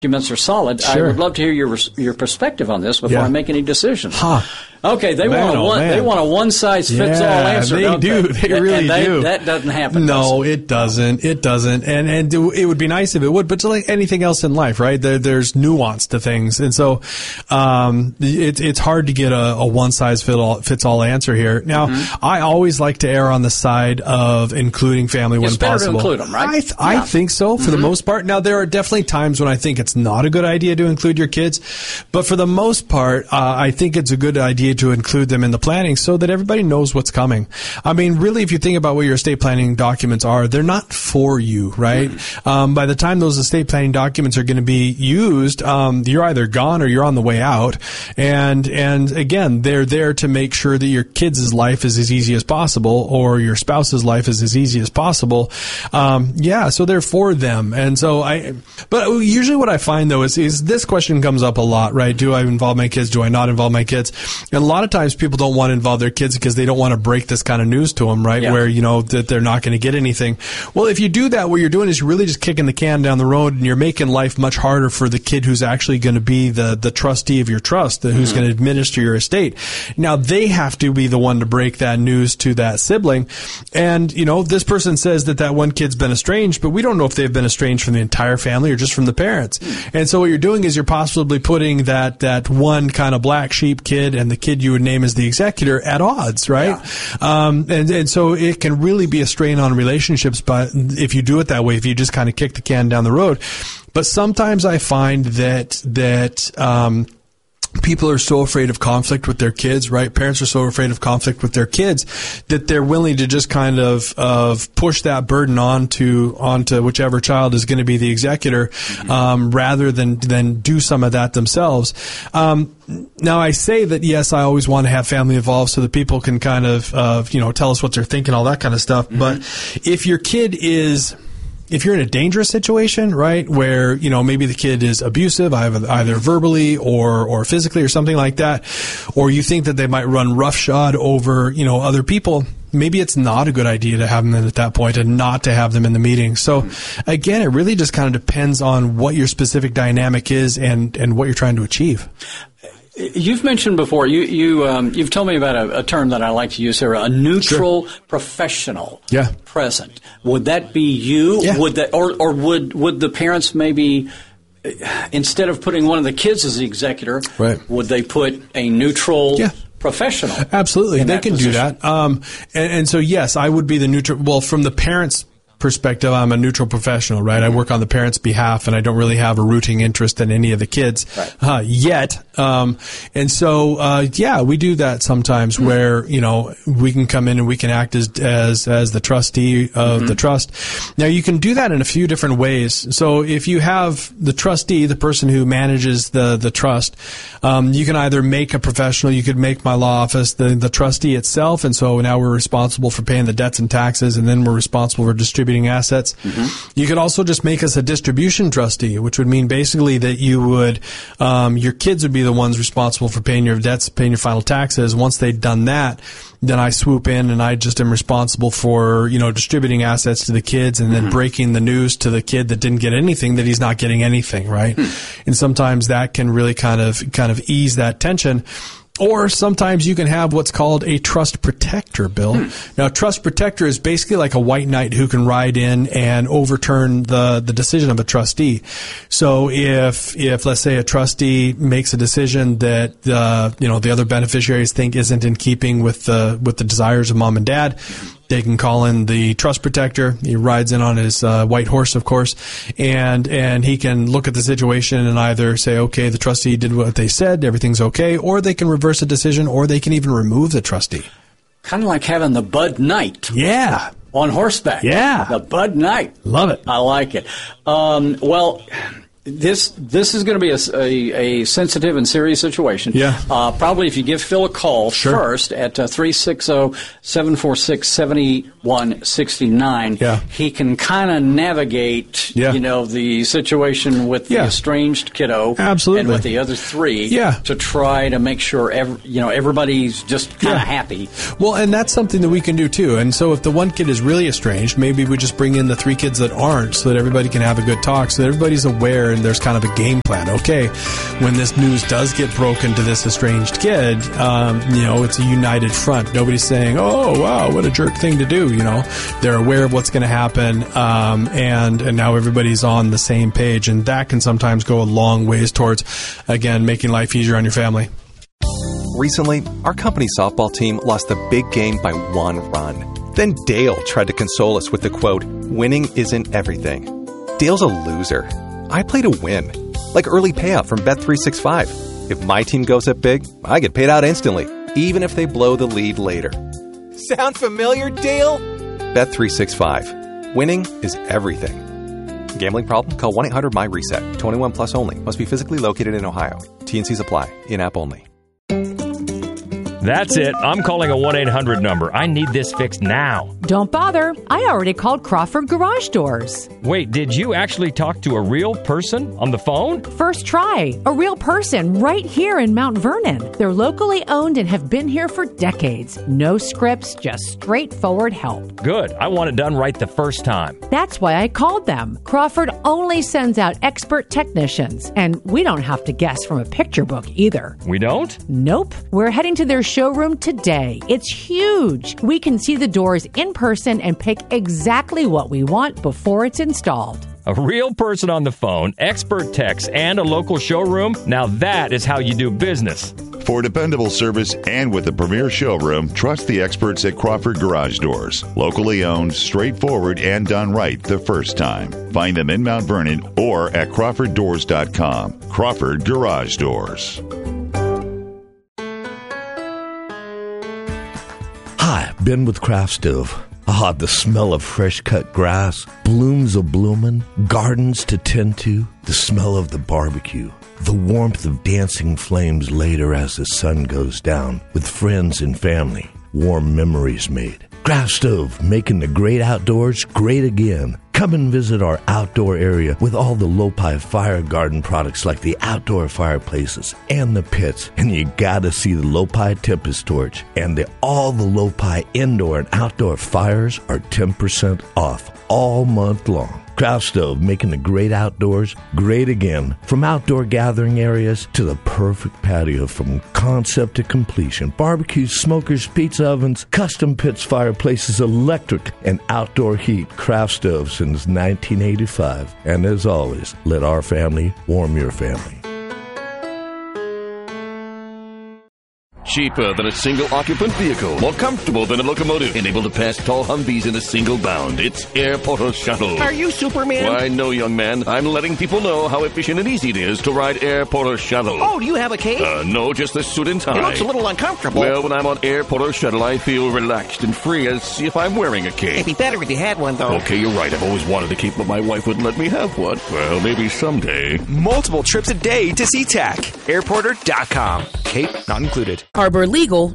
Documents are solid. Sure. I would love to hear your perspective on this before I make any decisions. Huh. Okay, they want a one-size-fits-all answer. They do. They really do. That doesn't happen. No, it doesn't. It doesn't. And it would be nice if it would, but just like anything else in life, right? There's nuance to things, and so it's hard to get a one-size-fits-all answer here. Now, I always like to err on the side of including family when possible. It's better to include them, right? I think so for the most part. Now, there are definitely times when I think it's not a good idea to include your kids, but for the most part, I think it's a good idea to include them in the planning so that everybody knows what's coming. I mean, really, if you think about what your estate planning documents are, they're not for you, right? By the time those estate planning documents are going to be used, you're either gone or you're on the way out. And again, they're there to make sure that your kids' life is as easy as possible or your spouse's life is as easy as possible. So they're for them. And so but usually what I find though is this question comes up a lot, right? Do I involve my kids? Do I not involve my kids? And a lot of times people don't want to involve their kids because they don't want to break this kind of news to them, right? Yeah. Where, that they're not going to get anything. Well, if you do that, what you're doing is you're really just kicking the can down the road and you're making life much harder for the kid who's actually going to be the trustee of your trust, who's going to administer your estate. Now, they have to be the one to break that news to that sibling. And, this person says that one kid's been estranged, but we don't know if they've been estranged from the entire family or just from the parents. And so what you're doing is you're possibly putting that one kind of black sheep kid and the kid you would name as the executor at odds, right? Yeah. And so it can really be a strain on relationships, but if you do it that way, if you just kind of kick the can down the road. But sometimes I find that people are so afraid of conflict with their kids, right? Parents are so afraid of conflict with their kids that they're willing to just kind of push that burden onto whichever child is going to be the executor, rather than do some of that themselves. Now I say that, yes, I always want to have family involved so that people can kind of, tell us what they're thinking, all that kind of stuff. But if your kid if you're in a dangerous situation, right, where, maybe the kid is abusive, either verbally or physically or something like that, or you think that they might run roughshod over, other people, maybe it's not a good idea to have them at that point and not to have them in the meeting. So again, it really just kind of depends on what your specific dynamic is and what you're trying to achieve. You've mentioned before, you've told me about a term that I like to use here, a neutral professional present. Would that be you? Yeah. Would that, or would the parents maybe, instead of putting one of the kids as the executor, would they put a neutral professional? Absolutely. They can do that. And so, yes, I would be the neutral. Well, from the parents' perspective, I'm a neutral professional, right? I work on the parents' behalf, and I don't really have a rooting interest in any of the kids yet. And so, we do that sometimes where, we can come in and we can act as the trustee of the trust. Now, you can do that in a few different ways. So if you have the trustee, the person who manages the trust, you can either make a professional, you could make my law office the trustee itself, and so now we're responsible for paying the debts and taxes, and then we're responsible for distributing assets. You could also just make us a distribution trustee, which would mean basically that you would, your kids would be the ones responsible for paying your debts, paying your final taxes. Once they've done that, then I swoop in and I just am responsible for, distributing assets to the kids and then breaking the news to the kid that didn't get anything that he's not getting anything, right? And sometimes that can really kind of ease that tension. Or sometimes you can have what's called a trust protector, Bill. Now, a trust protector is basically like a white knight who can ride in and overturn the decision of a trustee. So if let's say a trustee makes a decision that the other beneficiaries think isn't in keeping with the desires of mom and dad, they can call in the trust protector. He rides in on his white horse, of course, and he can look at the situation and either say, okay, the trustee did what they said, everything's okay, or they can reverse a decision, or they can even remove the trustee. Kind of like having the Bud Knight. Yeah. On horseback. Yeah. The Bud Knight. Love it. I like it. This is going to be a sensitive and serious situation. Yeah. Probably if you give Phil a call first at 360-746-7169, he can kind of navigate, the situation with the estranged kiddo, and with the other three, to try to make sure everybody's just kind of happy. Well, and that's something that we can do too. And so if the one kid is really estranged, maybe we just bring in the three kids that aren't, so that everybody can have a good talk, so that everybody's aware together and there's kind of a game plan. Okay, when this news does get broken to this estranged kid, it's a united front. Nobody's saying, oh, wow, what a jerk thing to do. They're aware of what's going to happen, and now everybody's on the same page. And that can sometimes go a long ways towards, again, making life easier on your family. Recently, our company softball team lost the big game by 1 run. Then Dale tried to console us with the quote, "Winning isn't everything." Dale's a loser. I play to win, like early payout from Bet365. If my team goes up big, I get paid out instantly, even if they blow the lead later. Sound familiar, Dale? Bet365. Winning is everything. Gambling problem? Call 1-800-MY-RESET. 21 plus only. Must be physically located in Ohio. T&Cs apply. In-app only. That's it. I'm calling a 1-800 number. I need this fixed now. Don't bother. I already called Crawford Garage Doors. Wait, did you actually talk to a real person on the phone? First try. A real person right here in Mount Vernon. They're locally owned and have been here for decades. No scripts, just straightforward help. Good. I want it done right the first time. That's why I called them. Crawford only sends out expert technicians, and we don't have to guess from a picture book either. We don't? Nope. We're heading to their showroom today. It's huge. We can see the doors in person and pick exactly what we want before it's installed. A real person on the phone, expert techs, and a local showroom? Now that is how you do business. For dependable service and with a premier showroom, trust the experts at Crawford Garage Doors. Locally owned, straightforward, and done right the first time. Find them in Mount Vernon or at crawforddoors.com. Crawford Garage Doors. Hi, Ben with Craft Stove. The smell of fresh-cut grass, blooms a-bloomin', gardens to tend to, the smell of the barbecue, the warmth of dancing flames later as the sun goes down, with friends and family, warm memories made. Craft Stove, making the great outdoors great again. Come and visit our outdoor area with all the Lopi Fire Garden products like the outdoor fireplaces and the pits. And you gotta see the Lopi Tempest Torch. And all the Lopi indoor and outdoor fires are 10% off all month long. Craft Stove, making the great outdoors great again. From outdoor gathering areas to the perfect patio, from concept to completion. Barbecues, smokers, pizza ovens, custom pits, fireplaces, electric and outdoor heat. Craft Stove since 1985. And as always, let our family warm your family. Cheaper than a single-occupant vehicle. More comfortable than a locomotive. And able to pass tall Humvees in a single bound. It's Air Porter Shuttle. Are you Superman? Why, no, young man. I'm letting people know how efficient and easy it is to ride Air Porter Shuttle. Oh, do you have a cape? No, just the suit and tie. It looks a little uncomfortable. Well, when I'm on Air Porter Shuttle, I feel relaxed and free as if I'm wearing a cape. It'd be better if you had one, though. Okay, you're right. I've always wanted a cape, but my wife wouldn't let me have one. Well, maybe someday. Multiple trips a day to SeaTac. Airporter.com. Cape not included. HarborLegal.com.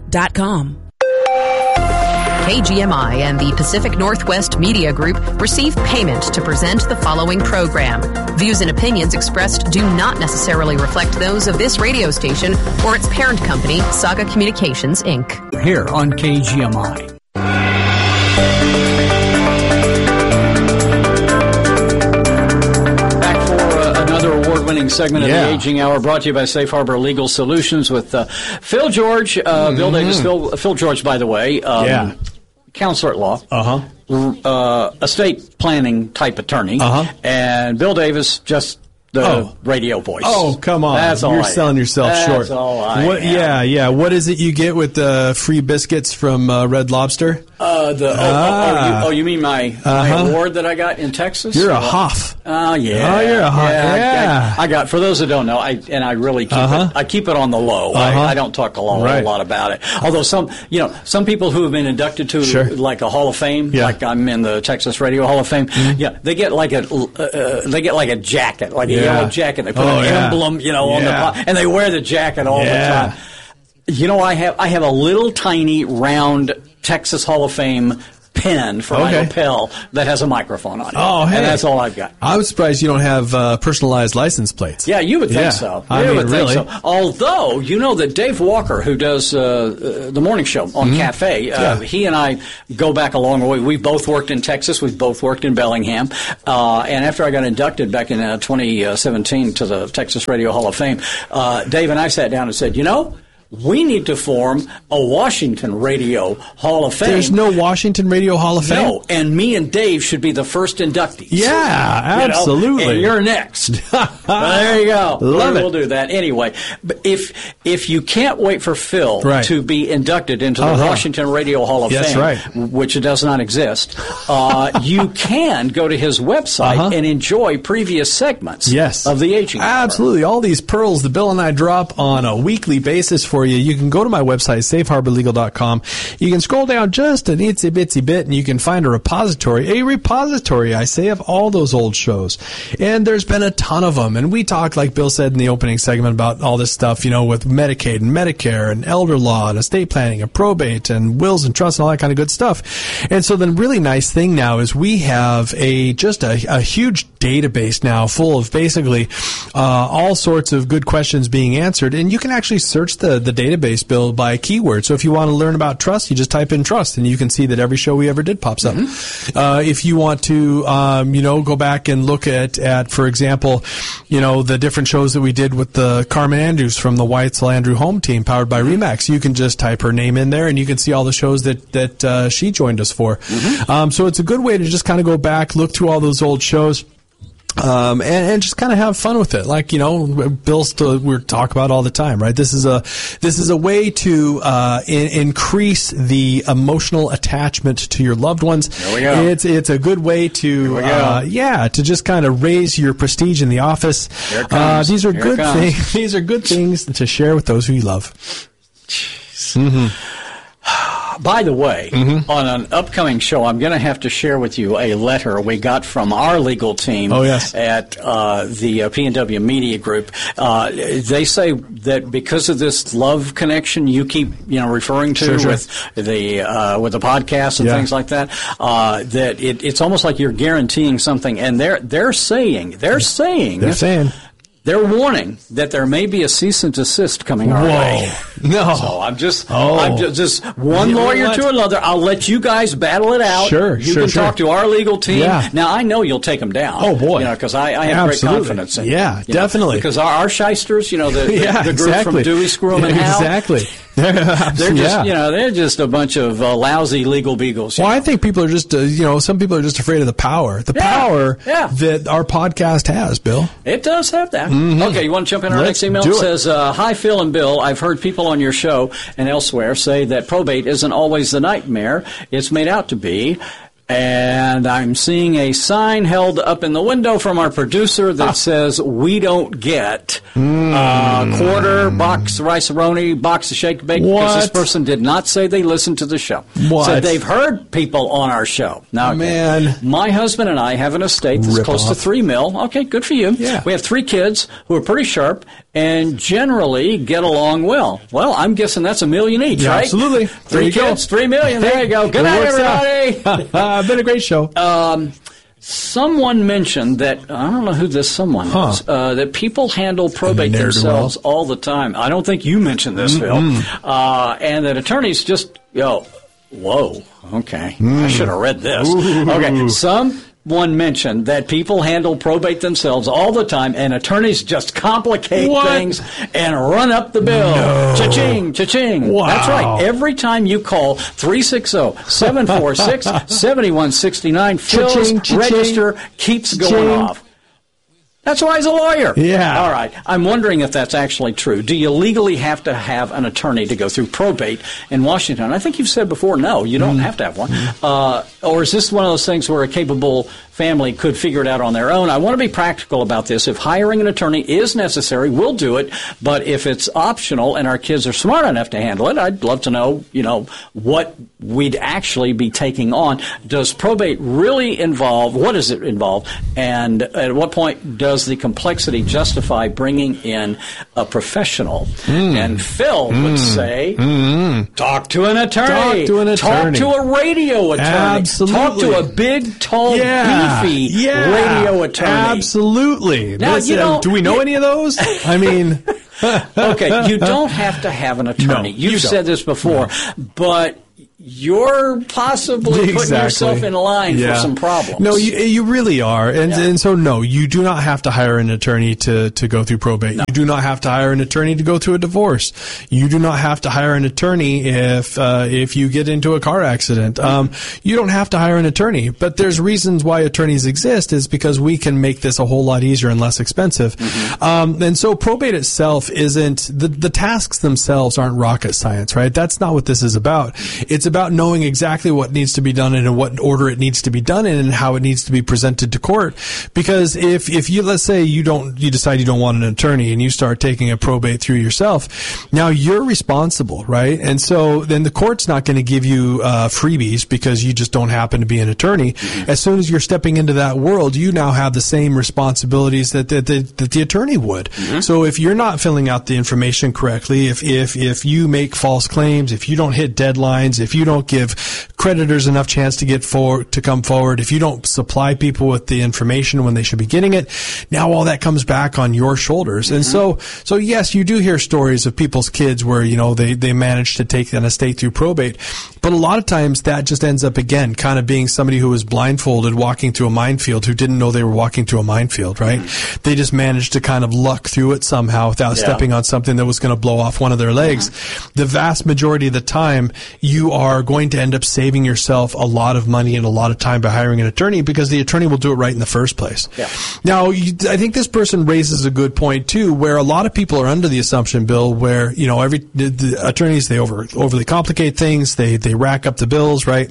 KGMI and the Pacific Northwest Media Group receive payment to present the following program. Views and opinions expressed do not necessarily reflect those of this radio station or its parent company, Saga Communications, Inc. Here on KGMI. Award-winning segment of the Aging Hour, brought to you by Safe Harbor Legal Solutions with Phil George, Bill Davis. Phil George, by the way, counselor at law, estate planning type attorney, and Bill Davis, just the radio voice. Oh, come on. That's all You're selling yourself short. That's all I am. Yeah. What is it you get with the free biscuits from Red Lobster? You mean my award that I got in Texas? You're a Hoff. Oh, yeah. Oh, you're a Hoff. Yeah. I got, for those that don't know, I really keep it. I keep it on the low. I don't talk a lot about it. Although some people who have been inducted to like a Hall of Fame, like I'm in the Texas Radio Hall of Fame, they get like a jacket, like a yellow jacket. They put an emblem, on the and they wear the jacket all the time. I have a little tiny round Texas Hall of Fame pen from my lapel that has a microphone on it. Oh, hey. And that's all I've got. I was surprised you don't have personalized license plates. Yeah, you would think so. I mean, really. Think so. Although, you know that Dave Walker, who does the morning show on Cafe, he and I go back a long way. We've both worked in Texas. We've both worked in Bellingham. And after I got inducted back in 2017 to the Texas Radio Hall of Fame, Dave and I sat down and said, we need to form a Washington Radio Hall of Fame. There's no Washington Radio Hall of Fame? No, and me and Dave should be the first inductees. Yeah, absolutely. And you're next. There you go. Love it. We'll do that. Anyway, but if you can't wait for Phil to be inducted into the Washington Radio Hall of Fame, which does not exist, you can go to his website and enjoy previous segments of the Aging Hour. Absolutely. All these pearls that Bill and I drop on a weekly basis for you. You can go to my website, safeharborlegal.com. You can scroll down just an itsy bitsy bit and you can find a repository, I say, of all those old shows. And there's been a ton of them. And we talked, like Bill said in the opening segment, about all this stuff, with Medicaid and Medicare and elder law and estate planning and probate and wills and trusts and all that kind of good stuff. And so the really nice thing now is we have a huge database now full of basically all sorts of good questions being answered. And you can actually search the database, Bill, by keyword. So if you want to learn about trust, you just type in trust, and you can see that every show we ever did pops up. If you want to, go back and look at, for example, the different shows that we did with the Carmen Andrews from the Weitzel Andrew Home Team, powered by Remax, you can just type her name in there, and you can see all the shows that she joined us for. So it's a good way to just kind of go back, look through all those old shows. And just kind of have fun with it. Like, we talk about all the time, right? This is a way to, increase the emotional attachment to your loved ones. There we go. It's a good way to, to just kind of raise your prestige in the office. Here it comes. These are good things. These are good things to share with those who you love. By the way, on an upcoming show, I'm going to have to share with you a letter we got from our legal team at the PNW Media Group. They say that because of this love connection you keep referring to with the podcast and things like that, that it's almost like you're guaranteeing something, and they're saying they're warning that there may be a cease and desist coming our way. No. So I'm just one lawyer to another. I'll let you guys battle it out. You can talk to our legal team. Now, I know you'll take them down. Oh, boy. Because I have great confidence in you. Definitely. Because our shysters, the group from Dewey, Screw 'em, and Hal. Exactly. They're just a bunch of lousy legal beagles. Well, I think people are just, some people are just afraid of the power. Power that our podcast has, Bill. It does have that. Okay, you want to jump in our next email? It says, hi, Phil and Bill. I've heard people on your show and elsewhere say that probate isn't always the nightmare it's made out to be. And I'm seeing a sign held up in the window from our producer that says, we don't get quarter, box of rice-a-roni, box of shake bake, because this person did not say they listened to the show. Said they've heard people on our show. Now, my husband and I have an estate that's close to $3 million. Okay, good for you. Yeah. We have 3 kids who are pretty sharp and generally get along well. Well, I'm guessing that's $1 million each, right? Absolutely. 3 kids, $3 million. There you go. Good night, everybody. Been a great show. Someone mentioned that, I don't know who this someone is, that people handle probate themselves all the time. I don't think you mentioned this, Phil. And that attorneys just, whoa, okay. I should have read this. Okay, someone mentioned that people handle probate themselves all the time, and attorneys just complicate things and run up the bill. Cha-ching, cha-ching. Wow. That's right. Every time you call 360-746-7169, Phil's register keeps going off. That's why he's a lawyer. Yeah. All right. I'm wondering if that's actually true. Do you legally have to have an attorney to go through probate in Washington? I think you've said before, no, you don't have to have one. Or is this one of those things where a capable family could figure it out on their own. I want to be practical about this. If hiring an attorney is necessary, we'll do it. But if it's optional and our kids are smart enough to handle it, I'd love to know, what we'd actually be taking on. Does probate really involve, what does it involve? And at what point does the complexity justify bringing in a professional? And Phil would say, talk to an attorney. Talk to a radio attorney. Absolutely. Talk to a big, tall, beefy radio attorney. Absolutely. Now, do we know any of those? I mean... Okay, you don't have to have an attorney. No, You've said this before, but you're possibly putting yourself in line for some problems. No, you really are. And so, no, you do not have to hire an attorney to go through probate. No. You do not have to hire an attorney to go through a divorce. You do not have to hire an attorney if you get into a car accident. You don't have to hire an attorney. But there's reasons why attorneys exist is because we can make this a whole lot easier and less expensive. And so probate itself isn't, the tasks themselves aren't rocket science, right? That's not what this is about. It's about knowing exactly what needs to be done and in what order it needs to be done in and how it needs to be presented to court. Because if you, let's say you decide you don't want an attorney and you start taking a probate through yourself, now you're responsible, right? And so then the court's not going to give you freebies because you just don't happen to be an attorney. As soon as you're stepping into that world, you now have the same responsibilities that the attorney would. So if you're not filling out the information correctly, if you make false claims, if you don't hit deadlines, if you don't give creditors enough chance to come forward, if you don't supply people with the information when they should be getting it, now all that comes back on your shoulders. And so yes, you do hear stories of people's kids where, they managed to take an estate through probate. But a lot of times that just ends up, again, kind of being somebody who was blindfolded walking through a minefield who didn't know they were walking through a minefield, right? They just managed to kind of luck through it somehow without stepping on something that was going to blow off one of their legs. The vast majority of the time, you are going to end up saving yourself a lot of money and a lot of time by hiring an attorney because the attorney will do it right in the first place. Now, I think this person raises a good point too, where a lot of people are under the assumption, Bill, where, the attorneys, they overly complicate things, they rack up the bills, right?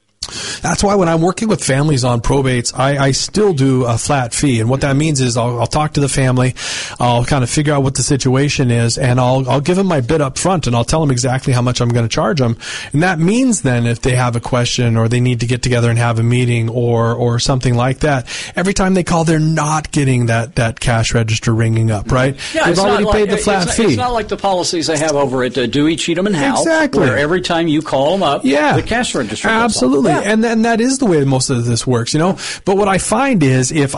That's why when I'm working with families on probates, I still do a flat fee. And what that means is I'll talk to the family, I'll kind of figure out what the situation is, and I'll give them my bid up front, and I'll tell them exactly how much I'm going to charge them. And that means then if they have a question or they need to get together and have a meeting or something like that, every time they call, they're not getting that cash register ringing up, right? They've already paid the flat fee. It's not like the policies they have over at Dewey, Cheatham, and Howe, exactly, where every time you call them up, the cash register goes up. Absolutely. And that is the way most of this works, But what I find is if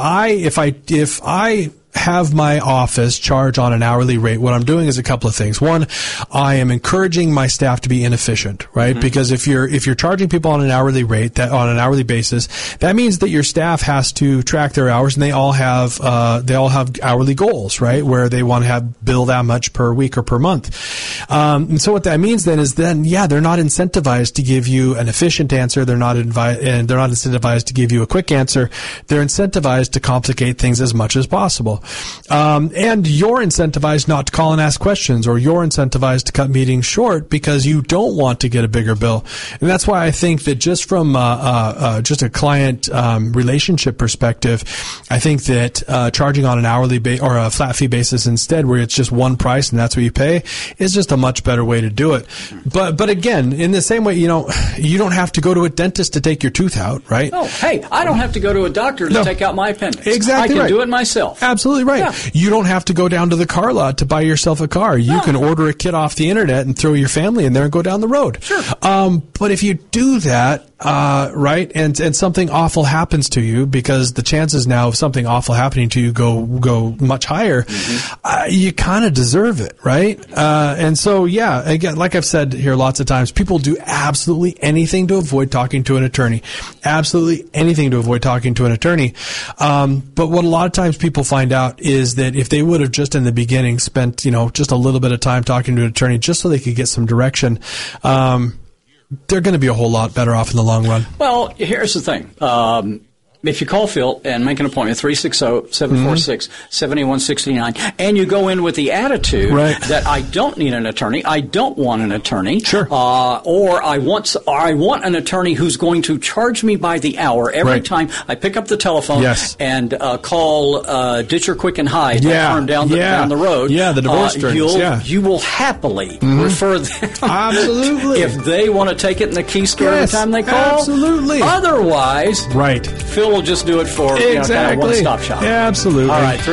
I have my office charge on an hourly rate, what I'm doing is a couple of things. One, I am encouraging my staff to be inefficient, right? Because if you're charging people on an hourly rate, on an hourly basis, that means that your staff has to track their hours, and they all have hourly goals, right? Where they want to bill that much per week or per month. And so what that means then is they're not incentivized to give you an efficient answer. They're not incentivized to give you a quick answer. They're incentivized to complicate things as much as possible. And you're incentivized not to call and ask questions, or you're incentivized to cut meetings short because you don't want to get a bigger bill. And that's why I think that just from just a client relationship perspective, I think that charging on an hourly or a flat fee basis instead, where it's just one price and that's what you pay, is just a much better way to do it. But again, in the same way, you don't have to go to a dentist to take your tooth out, right? Oh, hey, I don't have to go to a doctor to take out my appendix. Exactly, I can do it myself. Absolutely right. Yeah. You don't have to go down to the car lot to buy yourself a car. You can order a kit off the internet and throw your family in there and go down the road. Sure. But if you do that, right, and something awful happens to you, because the chances now of something awful happening to you go much higher, you kind of deserve it, right? And so, again, like I've said here lots of times, people do absolutely anything to avoid talking to an attorney. Absolutely anything to avoid talking to an attorney. But what a lot of times people find out is that if they would have just in the beginning spent, just a little bit of time talking to an attorney just so they could get some direction, they're going to be a whole lot better off in the long run. Well, here's the thing. if you call Phil and make an appointment, 360-746-7169, and you go in with the attitude that I don't need an attorney, I don't want an attorney, or I want an attorney who's going to charge me by the hour every time I pick up the telephone and call Ditcher Quick and Hide down the road. Yeah, the divorce attorneys. You will happily refer them. Absolutely. If they want to take it in the key store every time they call. Absolutely. Otherwise, Phil will just do it for kind of one-stop shop. Yeah, absolutely. All right,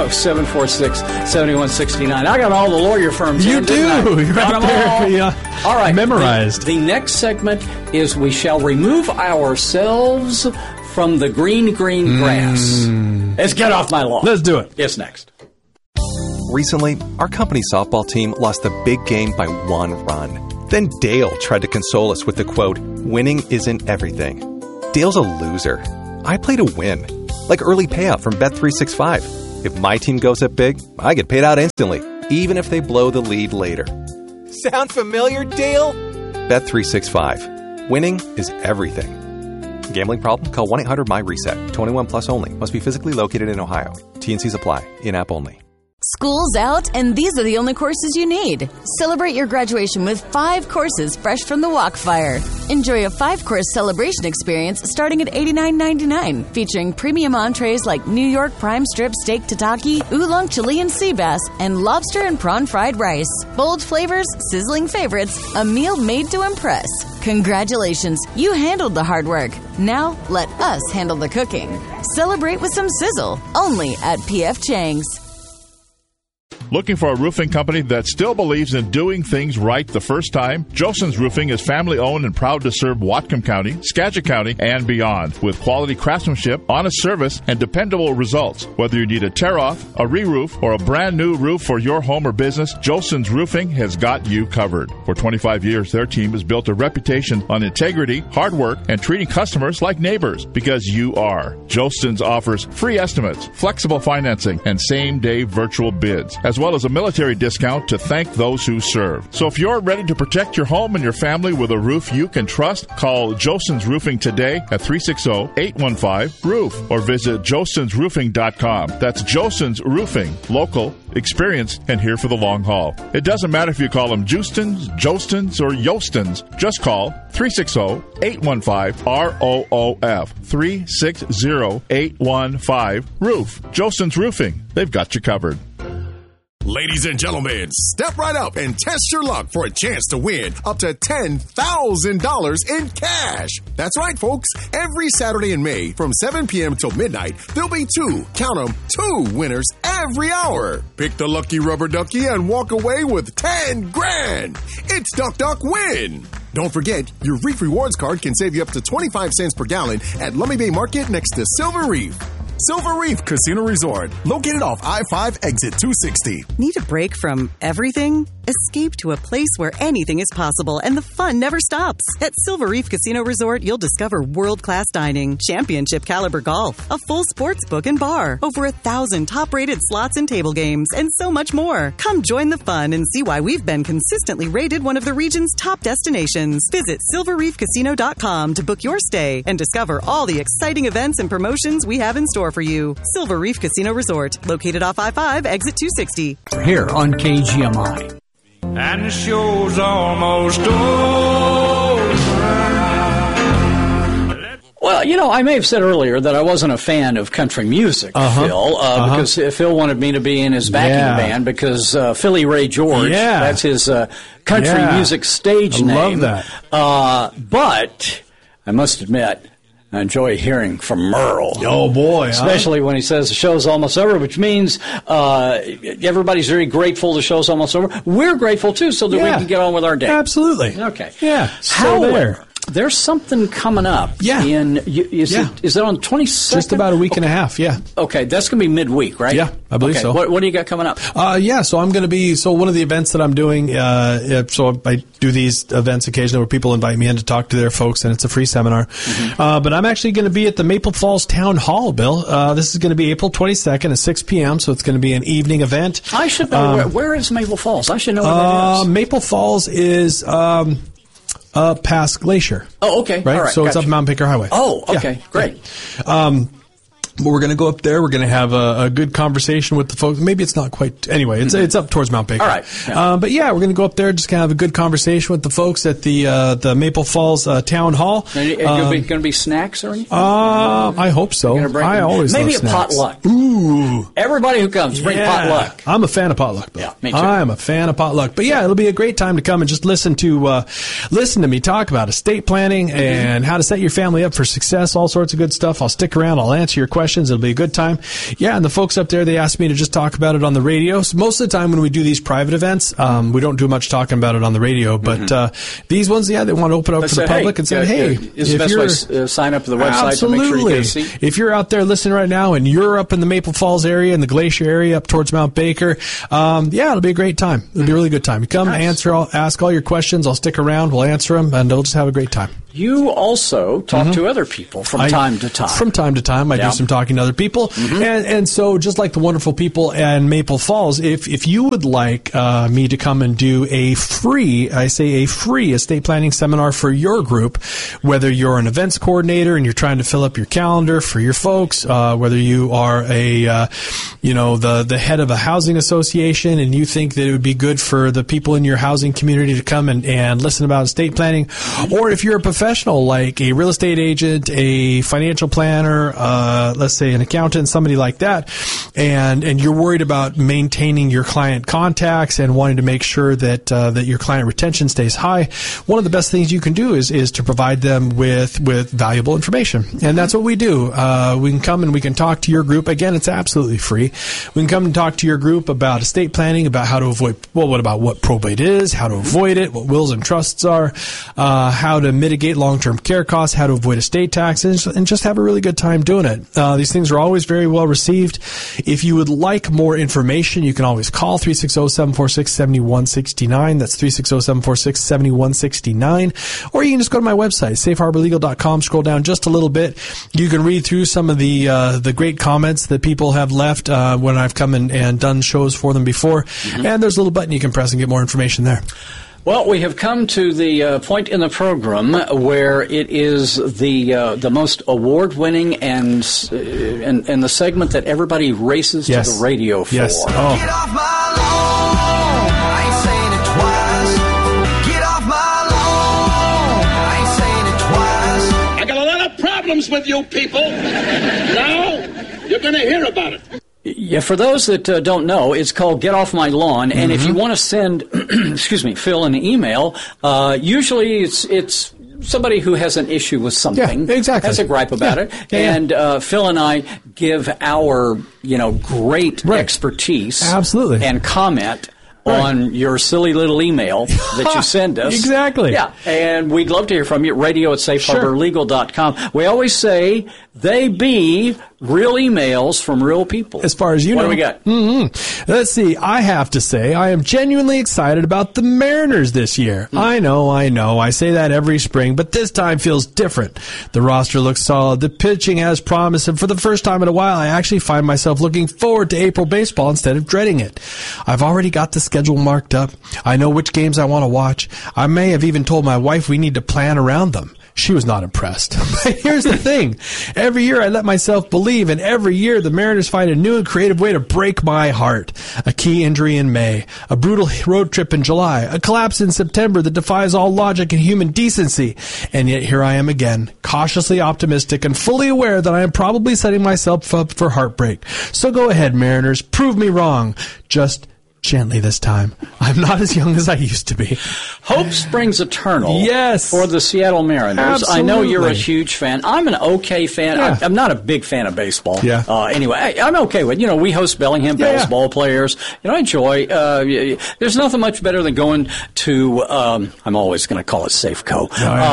360-746-7169. I got all the lawyer firms. You do. You're right there. All right. Memorized. The next segment is we shall remove ourselves from the green grass. Let's get off my lawn. Let's do it. It's next. Recently, our company softball team lost the big game by 1 run. Then Dale tried to console us with the quote, "Winning isn't everything." Dale's a loser. I play to win. Like early payout from Bet365. If my team goes up big, I get paid out instantly, even if they blow the lead later. Sound familiar, Dale? Bet365. Winning is everything. Gambling problem? Call 1-800-MY-RESET. 21 plus only. Must be physically located in Ohio. T&Cs apply. In-app only. School's out, and these are the only courses you need. Celebrate your graduation with 5 courses fresh from the Walkfire. Enjoy a 5-course celebration experience starting at $89.99, featuring premium entrees like New York prime strip steak tataki, oolong Chilean sea bass, and lobster and prawn fried rice. Bold flavors, sizzling favorites, a meal made to impress. Congratulations, you handled the hard work. Now, let us handle the cooking. Celebrate with some sizzle, only at P.F. Chang's. Looking for a roofing company that still believes in doing things right the first time? Joson's Roofing is family-owned and proud to serve Whatcom County, Skagit County, and beyond with quality craftsmanship, honest service, and dependable results. Whether you need a tear-off, a re-roof, or a brand-new roof for your home or business, Joson's Roofing has got you covered. For 25 years, their team has built a reputation on integrity, hard work, and treating customers like neighbors because you are. Joson's offers free estimates, flexible financing, and same-day virtual bids, as well as a military discount to thank those who serve. So if you're ready to protect your home and your family with a roof you can trust, call Joson's Roofing today at 360-815-ROOF or visit josonsroofing.com. That's Joson's Roofing, local, experienced, and here for the long haul. It doesn't matter if you call them Justins, Jostins, or Yostins. Just call 360-815-ROOF. 360-815-ROOF. Joson's Roofing. They've got you covered. Ladies and gentlemen, step right up and test your luck for a chance to win up to $10,000 in cash. That's right, folks. Every Saturday in May from 7 p.m. till midnight, there'll be 2 winners every hour. Pick the lucky rubber ducky and walk away with 10 grand. It's Duck Duck Win. Don't forget, your Reef Rewards card can save you up to 25 cents per gallon at Lummi Bay Market next to Silver Reef. Silver Reef Casino Resort, located off I-5 exit 260. Need a break from everything? Escape to a place where anything is possible and the fun never stops. At Silver Reef Casino Resort, you'll discover world-class dining, championship caliber golf, a full sports book and bar, over 1,000 top-rated slots and table games, and so much more. Come join the fun and see why we've been consistently rated one of the region's top destinations. Visit silverreefcasino.com to book your stay and discover all the exciting events and promotions we have in store for you. Silver Reef Casino Resort, located off I-5, exit 260. Here on KGMI. And the show's almost over. Well, you know, I may have said earlier that I wasn't a fan of country music, Phil, because Phil wanted me to be in his backing band because Philly Ray George, that's his country music stage name. I love that. But I must admit, I enjoy hearing from Merle. Oh, boy. Especially when he says the show's almost over, which means everybody's very grateful the show's almost over. We're grateful, too, so that we can get on with our day. Absolutely. Okay. Yeah. However, there's something coming up. Yeah. Is it on 22nd? Just about a week and a half, Okay, that's going to be midweek, right? Yeah, I believe so. What do you got coming up? So I'm going to be, one of the events that I'm doing, so I do these events occasionally where people invite me in to talk to their folks, and it's a free seminar. But I'm actually going to be at the Maple Falls Town Hall, Bill. This is going to be April 22nd at 6 p.m., so it's going to be an evening event. I should know. Where is Maple Falls? I should know where that is. Maple Falls is... Past Glacier. Oh, okay. Right? All right, so it's up Mount Baker Highway. Oh, okay. Great. But we're going to go up there. We're going to have a good conversation with the folks. Maybe it's not quite. Anyway, it's up towards Mount Baker. All right. Yeah. But yeah, we're going to go up there, just kind of have a good conversation with the folks at the Maple Falls Town Hall. Going to be snacks or anything? I hope so. I always maybe love a snacks. potluck. Ooh. Everybody who comes, bring potluck. I'm a fan of potluck, though. Yeah, me too. I'm a fan of potluck. But yeah, it'll be a great time to come and just listen to me talk about estate planning and how to set your family up for success, all sorts of good stuff. I'll stick around. I'll answer your questions. It'll be a good time. Yeah, and the folks up there, they asked me to just talk about it on the radio. So most of the time when we do these private events, we don't do much talking about it on the radio. But these ones, they want to open up to the public and say, hey, is the best way sign up to the website to make sure you get a seat? If you're out there listening right now and you're up in the Maple Falls area, in the Glacier area, up towards Mount Baker, it'll be a great time. It'll be a really good time. You come, ask all your questions. I'll stick around. We'll answer them, and we'll just have a great time. You also talk to other people from time to time. From time to time, I do some talking to other people. And so just like the wonderful people in Maple Falls, if you would like me to come and do a free estate planning seminar for your group, whether you're an events coordinator and you're trying to fill up your calendar for your folks, whether you are the head of a housing association and you think that it would be good for the people in your housing community to come and listen about estate planning, or if you're a professional like a real estate agent, a financial planner, let's say an accountant, somebody like that, and you're worried about maintaining your client contacts and wanting to make sure that your client retention stays high, one of the best things you can do is to provide them with valuable information. And that's what we do. We can come and we can talk to your group. Again, it's absolutely free. We can come and talk to your group about estate planning, about how to avoid, what probate is, how to avoid it, what wills and trusts are, how to mitigate long-term care costs, how to avoid estate taxes, and just have a really good time doing it. These things are always very well received. If you would like more information, you can always call 360-746-7169. That's 360-746-7169. Or you can just go to my website, safeharborlegal.com, scroll down just a little bit. You can read through some of the great comments that people have left when I've come and done shows for them before. And there's a little button you can press and get more information there. Well, we have come to the point in the program where it is the most award-winning and the segment that everybody races to the radio for. Yes. Get off my lawn. I ain't saying it twice. Get off my lawn. I ain't saying it twice. I got a lot of problems with you people. Now you're going to hear about it. Yeah, for those that don't know, it's called Get Off My Lawn, and if you want to send, Phil, an email, usually it's somebody who has an issue with something, has a gripe about it, and Phil and I give our great expertise, and comment on your silly little email that you send us. Exactly. Yeah, and we'd love to hear from you. radio@safeharborlegal.com. We always say they be real emails from real people. As far as you know. What do we got? Let's see. I have to say, I am genuinely excited about the Mariners this year. I know. I say that every spring, but this time feels different. The roster looks solid. The pitching has promise, and for the first time in a while, I actually find myself looking forward to April baseball instead of dreading it. I've already got the schedule marked up. I know which games I want to watch. I may have even told my wife we need to plan around them. She was not impressed. But here's the thing. Every year I let myself believe, and every year the Mariners find a new and creative way to break my heart. A key injury in May, a brutal road trip in July, a collapse in September that defies all logic and human decency. And yet here I am again, cautiously optimistic and fully aware that I am probably setting myself up for heartbreak. So go ahead, Mariners, prove me wrong. Just gently this time. I'm not as young as I used to be. Hope springs eternal. Yes. For the Seattle Mariners. Absolutely. I know you're a huge fan. I'm an okay fan. Yeah. I'm not a big fan of baseball. Yeah. Anyway, I'm okay with it. We host Bellingham baseball players. I enjoy. There's nothing much better than going to. I'm always going to call it Safeco.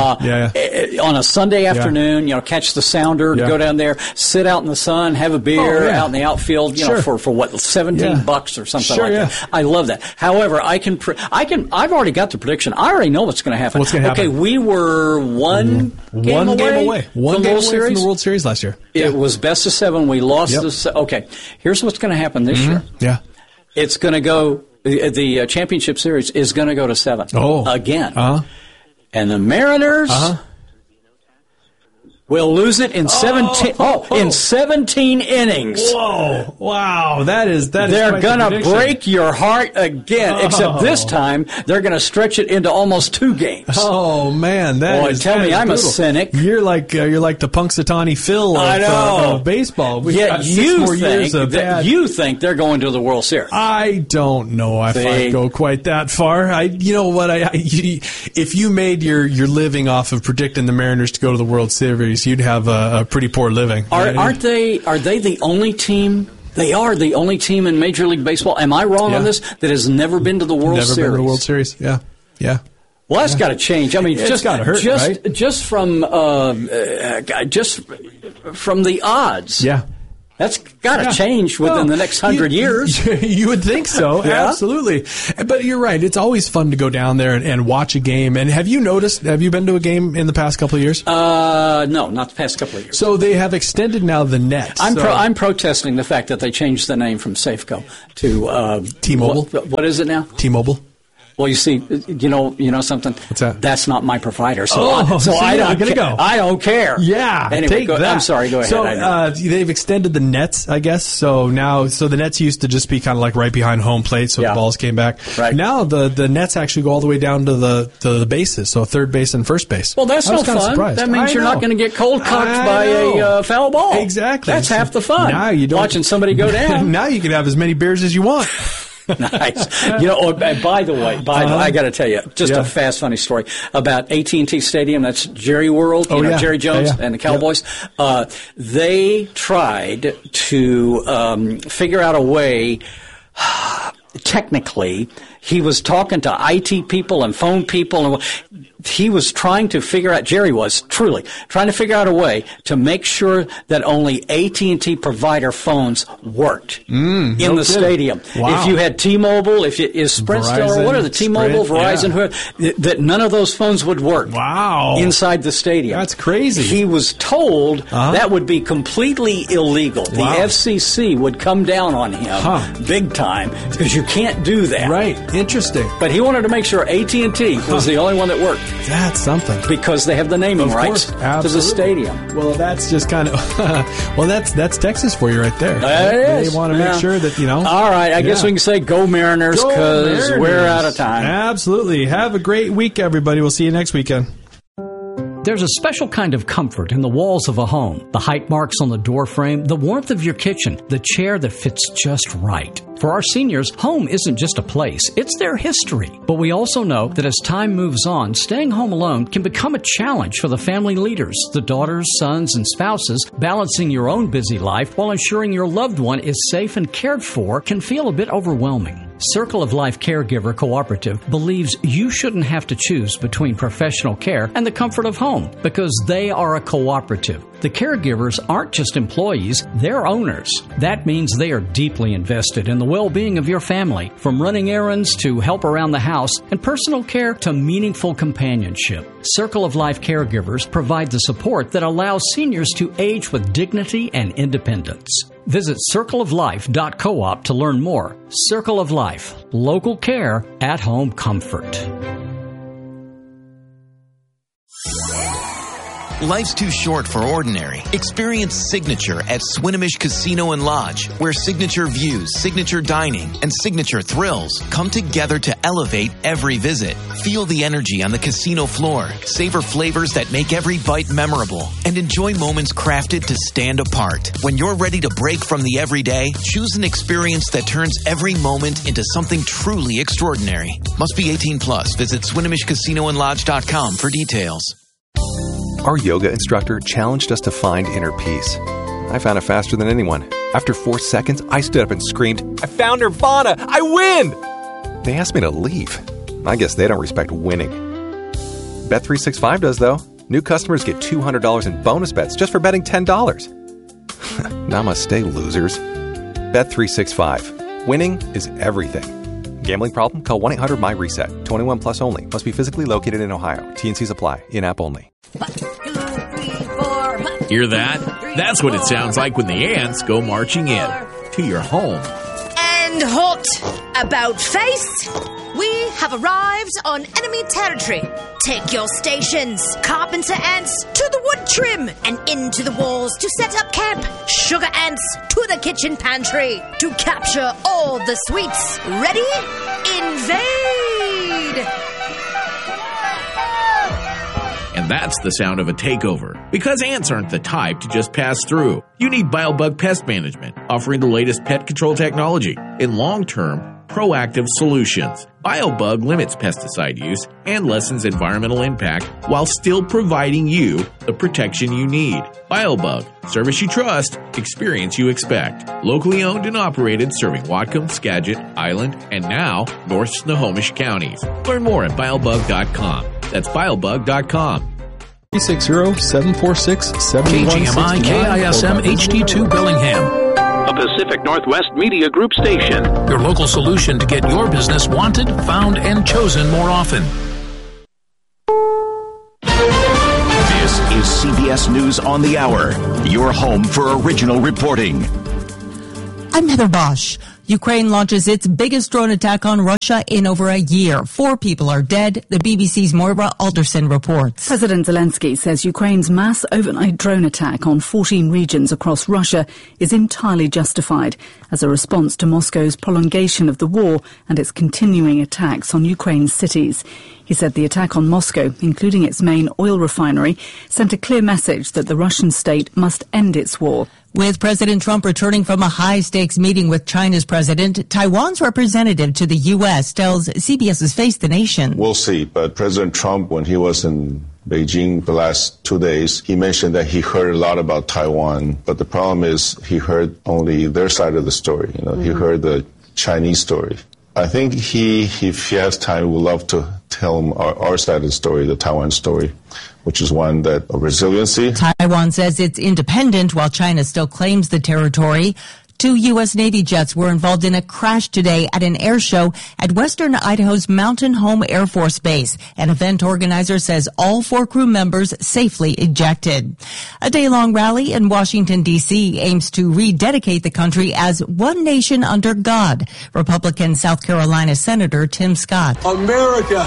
On a Sunday afternoon, catch the sounder, go down there, sit out in the sun, have a beer out in the outfield. For what, $17 or something like that. I love that. However, I've already got the prediction. I already know what's going to happen. What's going to happen? Okay, we were one game away from the World Series last year. It was best of 7. We lost this. Okay, here's what's going to happen this year. Yeah. It's going to go, the championship series is going to go to 7 again. And the Mariners will lose it in 17 innings. Whoa! Wow, that is. They're gonna break your heart again. Except this time they're gonna stretch it into almost 2 games. Oh man, tell me I'm brutal. A cynic. You're like the Punxsutawney Phil of baseball. Yet you think they're going to the World Series? I don't know if I'd go quite that far. You know what? If you made your living off of predicting the Mariners to go to the World Series, you'd have a pretty poor living. Are they the only team? They are the only team in Major League Baseball. Am I wrong on this? That has never been to the World Series. Never been to the World Series. Yeah. Well, that's got to change. I mean, it's got to hurt, right? Just from the odds. Yeah. That's got to change within the next 100 years. You would think so. Yeah. Absolutely. But you're right. It's always fun to go down there and watch a game. And have you been to a game in the past couple of years? No, not the past couple of years. So they have extended now the nets. I'm protesting the fact that they changed the name from Safeco to T-Mobile. What is it now? T-Mobile. Well, you see, you know something. What's that? That's not my provider, so I don't care. Yeah, anyway, take that. I'm sorry. Go ahead. So they've extended the nets, I guess. So the nets used to just be kind of like right behind home plate, so the balls came back. Right. Now the nets actually go all the way down to the bases, so third base and first base. Well, that's no fun. Surprised. That means you're not going to get cold cocked by a foul ball. Exactly. That's half the fun. Now you don't watching somebody go down. Now you can have as many beers as you want. Nice. By the way, I got to tell you, just a fast, funny story about AT&T Stadium. That's Jerry World, Jerry Jones and the Cowboys. They tried to figure out a way. Technically, he was talking to IT people and phone people, and he was trying to figure out, Jerry was truly trying to figure out a way to make sure that only AT&T provider phones worked in the stadium. Wow. If you had T-Mobile, is Sprint still, or what are the T-Mobile, Verizon, that none of those phones would work inside the stadium. That's crazy. He was told that would be completely illegal. The FCC would come down on him big time because you can't do that. Right. Interesting. But he wanted to make sure AT&T was the only one that worked. That's something. Because they have the naming rights to the stadium. Well, that's just kind of that's Texas for you right there. They want to make sure that, All right, I guess we can say go Mariners because we're out of time. Absolutely. Have a great week, everybody. We'll see you next weekend. There's a special kind of comfort in the walls of a home. The height marks on the door frame, the warmth of your kitchen, the chair that fits just right. For our seniors, home isn't just a place, it's their history. But we also know that as time moves on, staying home alone can become a challenge for the family leaders, the daughters, sons, and spouses. Balancing your own busy life while ensuring your loved one is safe and cared for can feel a bit overwhelming. Circle of Life Caregiver Cooperative believes you shouldn't have to choose between professional care and the comfort of home because they are a cooperative. The caregivers aren't just employees, they're owners. That means they are deeply invested in the well-being of your family, from running errands to help around the house and personal care to meaningful companionship. Circle of Life Caregivers provide the support that allows seniors to age with dignity and independence. Visit circleoflife.coop to learn more. Circle of Life, local care, at-home comfort. Life's too short for ordinary. Experience Signature at Swinomish Casino and Lodge, where signature views, signature dining, and signature thrills come together to elevate every visit. Feel the energy on the casino floor, savor flavors that make every bite memorable, and enjoy moments crafted to stand apart. When you're ready to break from the everyday, choose an experience that turns every moment into something truly extraordinary. Must be 18 plus. Visit SwinomishCasinoandLodge.com for details. Our yoga instructor challenged us to find inner peace. I found it faster than anyone. After 4 seconds, I stood up and screamed, "I found Nirvana! I win!" They asked me to leave. I guess they don't respect winning. Bet365 does, though. New customers get $200 in bonus bets just for betting $10. Namaste, losers. Bet365. Winning is everything. Gambling problem? Call 1-800-MY-RESET. 21 plus only. Must be physically located in Ohio. T&Cs apply. In-app only. Hear that? That's what it sounds like when the ants go marching in to your home. And halt! About face, we have arrived on enemy territory. Take your stations, carpenter ants, to the wood trim and into the walls to set up camp. Sugar ants to the kitchen pantry to capture all the sweets. Ready? Invade! And that's the sound of a takeover. Because ants aren't the type to just pass through. You need BioBug Pest Management, offering the latest pet control technology in long-term, proactive solutions. BioBug limits pesticide use and lessens environmental impact while still providing you the protection you need. BioBug, service you trust, experience you expect. Locally owned and operated, serving Whatcom, Skagit, Island, and now North Snohomish counties. Learn more at biobug.com. That's biobug.com. 360-746-7169. KGMI KISM HD2 Bellingham. A Pacific Northwest Media Group station. Your local solution to get your business wanted, found, and chosen more often. This is CBS News on the Hour, your home for original reporting. I'm Heather Bosch. Ukraine launches its biggest drone attack on Russia in over a year. 4 people are dead, the BBC's Moira Alderson reports. President Zelensky says Ukraine's mass overnight drone attack on 14 regions across Russia is entirely justified as a response to Moscow's prolongation of the war and its continuing attacks on Ukraine's cities. He said the attack on Moscow, including its main oil refinery, sent a clear message that the Russian state must end its war. With President Trump returning from a high-stakes meeting with China's president, Taiwan's representative to the U.S. tells CBS's Face the Nation. We'll see, but President Trump, when he was in Beijing the last 2 days, he mentioned that he heard a lot about Taiwan, but the problem is he heard only their side of the story. He heard the Chinese story. I think if he has time, would love to tell him our side of the story, the Taiwan story, which is one that of resiliency. Taiwan says it's independent while China still claims the territory. 2 U.S. Navy jets were involved in a crash today at an air show at western Idaho's Mountain Home Air Force Base. An event organizer says all 4 crew members safely ejected. A day-long rally in Washington, D.C. aims to rededicate the country as one nation under God. Republican South Carolina Senator Tim Scott. America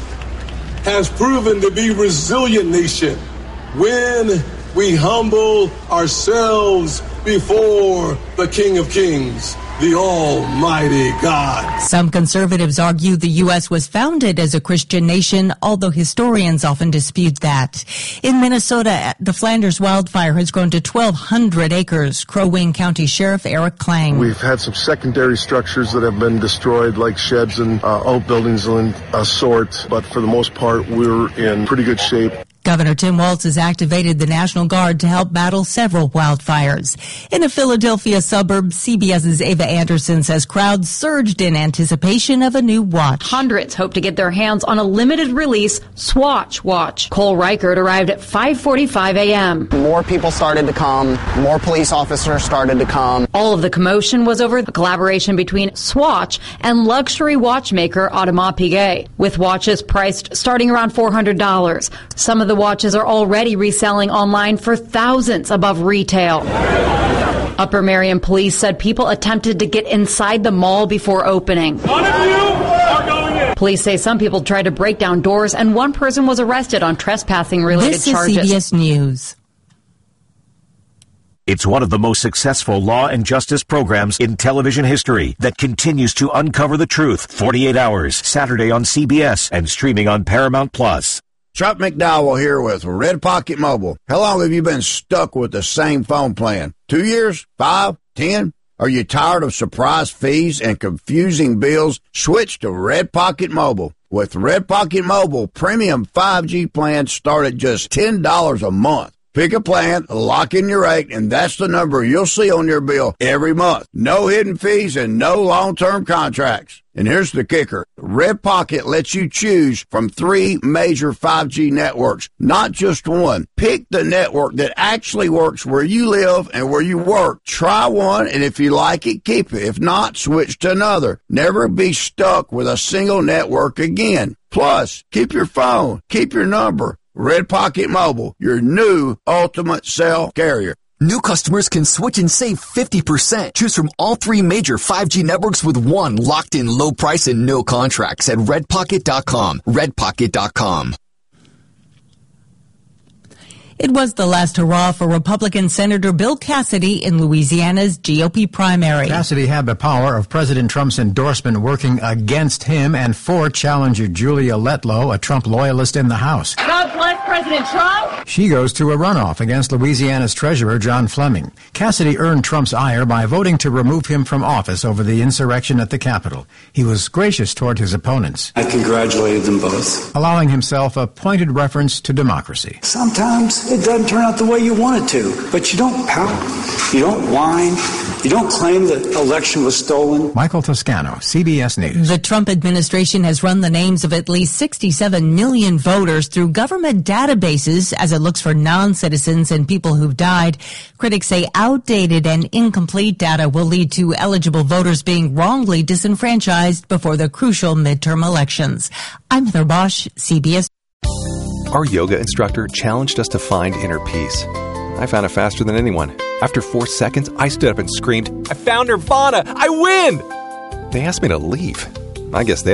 has proven to be a resilient nation when we humble ourselves before the King of Kings, the Almighty God. Some conservatives argue the U.S. was founded as a Christian nation, although historians often dispute that. In Minnesota, the Flanders wildfire has grown to 1,200 acres. Crow Wing County Sheriff Eric Klang. We've had some secondary structures that have been destroyed, like sheds and outbuildings and a sort, but for the most part, we're in pretty good shape. Governor Tim Walz has activated the National Guard to help battle several wildfires. In a Philadelphia suburb, CBS's Ava Anderson says crowds surged in anticipation of a new watch. Hundreds hope to get their hands on a limited release Swatch watch. Cole Reichert arrived at 5:45 a.m. More people started to come. More police officers started to come. All of the commotion was over the collaboration between Swatch and luxury watchmaker Audemars Piguet, with watches priced starting around $400. Some of the watches are already reselling online for thousands above retail. Upper Merion police said people attempted to get inside the mall before opening. None of you are going in. Police say some people tried to break down doors and one person was arrested on trespassing-related charges. This is CBS News. It's one of the most successful law and justice programs in television history that continues to uncover the truth. 48 Hours, Saturday on CBS and streaming on Paramount+. Chuck McDowell here with Red Pocket Mobile. How long have you been stuck with the same phone plan? 2 years? 5? 10? Are you tired of surprise fees and confusing bills? Switch to Red Pocket Mobile. With Red Pocket Mobile, premium 5G plans start at just $10 a month. Pick a plan, lock in your rate, and that's the number you'll see on your bill every month. No hidden fees and no long-term contracts. And here's the kicker. Red Pocket lets you choose from 3 major 5G networks, not just one. Pick the network that actually works where you live and where you work. Try one, and if you like it, keep it. If not, switch to another. Never be stuck with a single network again. Plus, keep your phone, keep your number. Red Pocket Mobile, your new ultimate cell carrier. New customers can switch and save 50%. Choose from all 3 major 5G networks with one locked-in low price and no contracts at redpocket.com. Redpocket.com. It was the last hurrah for Republican Senator Bill Cassidy in Louisiana's GOP primary. Cassidy had the power of President Trump's endorsement working against him and for challenger Julia Letlow, a Trump loyalist in the House. God bless President Trump. She goes to a runoff against Louisiana's Treasurer John Fleming. Cassidy earned Trump's ire by voting to remove him from office over the insurrection at the Capitol. He was gracious toward his opponents. I congratulated them both, allowing himself a pointed reference to democracy. Sometimes it doesn't turn out the way you want it to, but you don't pout, you don't whine, you don't claim the election was stolen. Michael Toscano, CBS News. The Trump administration has run the names of at least 67 million voters through government databases as it looks for non-citizens and people who've died. Critics say outdated and incomplete data will lead to eligible voters being wrongly disenfranchised before the crucial midterm elections. I'm Heather Bosch, CBS. Our yoga instructor challenged us to find inner peace. I found it faster than anyone. After 4 seconds, I stood up and screamed, "I found Nirvana! I win!" They asked me to leave. I guess they